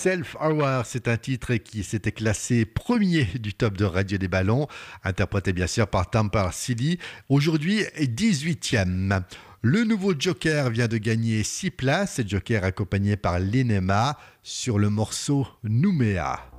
Self Hour, c'est un titre qui s'était classé premier du top de Radio des Ballons, interprété bien sûr par Tampa City, aujourd'hui 18e. Le nouveau Joker vient de gagner 6 places, Joker accompagné par l'Enema sur le morceau Nouméa.